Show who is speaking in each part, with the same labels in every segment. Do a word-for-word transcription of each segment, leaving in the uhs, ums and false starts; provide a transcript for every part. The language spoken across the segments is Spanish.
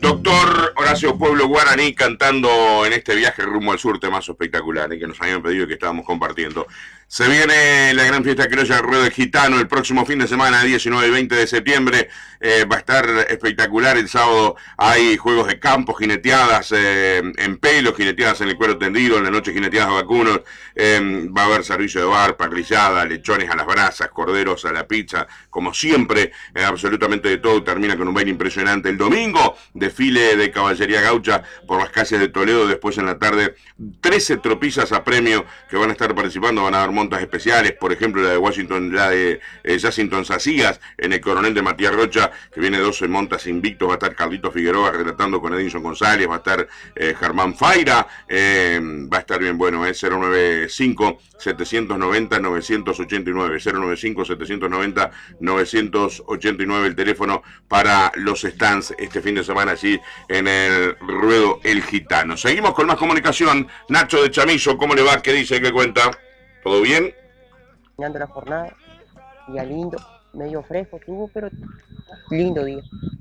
Speaker 1: Doctor Horacio Pueblo Guaraní cantando en este viaje rumbo al sur, temazo espectacular ¿eh? que nos habían pedido y que estábamos compartiendo. Se viene la gran fiesta criolla del Ruedo del Gitano el próximo fin de semana, diecinueve y veinte de septiembre. Eh, va a estar espectacular. El sábado hay juegos de campo, jineteadas eh, en pelo, jineteadas en el cuero tendido, en la noche jineteadas a vacunos. Eh, va a haber servicio de bar, parrillada, lechones a las brasas, corderos a la pizza, como siempre, eh, absolutamente de todo. Termina con un baile impresionante el domingo. Desfile de caballería gaucha por las calles de Toledo. Después en la tarde, trece tropillas a premio que van a estar participando. Van a dar montas especiales, por ejemplo la de Washington, la de eh, Jacinton Sacías en el Coronel de Matías Rocha, que viene doce montas invictos. Va a estar Carlito Figueroa relatando con Edinson González, va a estar eh, Germán Faira, eh, va a estar bien bueno, eh, cero noventa y cinco, setecientos noventa, novecientos ochenta y nueve, cero noventa y cinco, setecientos noventa, novecientos ochenta y nueve el teléfono para los stands este fin de semana allí en el Ruedo El Gitano. Seguimos con más comunicación. Nacho de Chamillo, ¿cómo le va? ¿Qué dice? ¿Qué cuenta? ¿Todo bien?
Speaker 2: Terminando la jornada, día lindo, medio fresco estuvo, pero lindo día.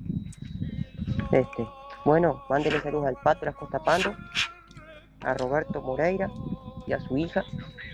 Speaker 2: Este, bueno, mándele saludos al Pato Las Costa Pando, a Roberto Moreira y a su hija.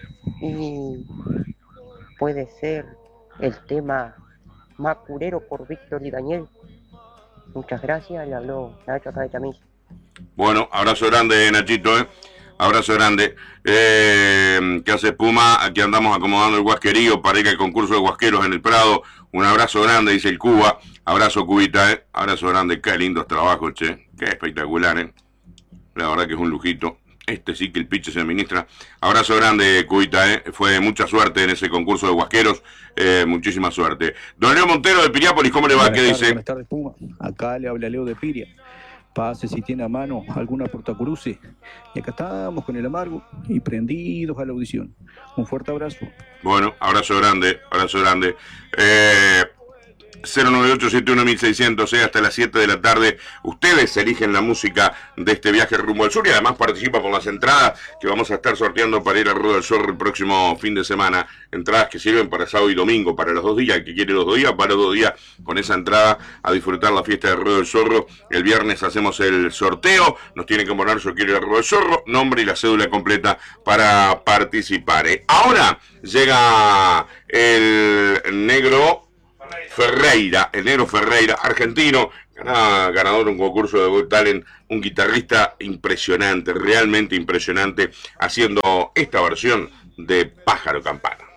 Speaker 2: Y puede ser el tema Macurero por Víctor y Daniel. Muchas gracias, le habló Nacho acá de Chamillo.
Speaker 1: Bueno, abrazo grande, Nachito, ¿eh? Abrazo grande. Eh, ¿Qué hace Puma? Aquí andamos acomodando el guasquerío para ir al concurso de guasqueros en el Prado. Un abrazo grande, dice el Cuba. Abrazo, Cubita, ¿eh? Abrazo grande. Qué lindos trabajos, che. Qué espectacular, ¿eh? La verdad que es un lujito. Este sí que el piche se ministra. Abrazo grande, Cubita, ¿eh? Fue mucha suerte en ese concurso de guasqueros. Eh, muchísima suerte. Don Leo Montero de Piriápolis, ¿cómo le va?
Speaker 3: Buenas
Speaker 1: ¿Qué
Speaker 3: tardes,
Speaker 1: dice?
Speaker 3: Buenas tardes, Puma. Acá le habla Leo de Piria. Pase si tiene a mano alguna portacruce. Y acá estamos con el amargo y prendidos a la audición. Un fuerte abrazo.
Speaker 1: Bueno, abrazo grande, abrazo grande. Eh, cero nueve ocho siete uno seiscientos, eh, hasta las siete de la tarde. Ustedes eligen la música de este viaje rumbo al sur y además participa con las entradas que vamos a estar sorteando para ir al Ruedo del Zorro el próximo fin de semana. Entradas que sirven para sábado y domingo, para los dos días. El que quiere los dos días, para los dos días con esa entrada a disfrutar la fiesta del Ruedo del Zorro. El viernes hacemos el sorteo. Nos tienen que poner yo quiero el Ruedo del Zorro, nombre y la cédula completa para participar. ¿eh? Ahora llega el negro Ferreira, el negro Ferreira, argentino, ganador de un concurso de Got Talent, un guitarrista impresionante, realmente impresionante, haciendo esta versión de Pájaro Campana.